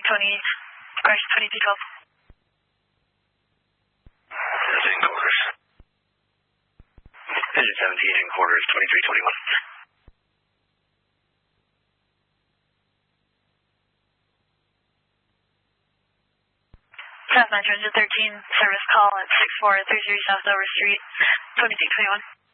2212. Engine quarters. Engine 17, engine quarters, 2321. South Metro Engine 13, service call at 6433 South Dover Street, 2221.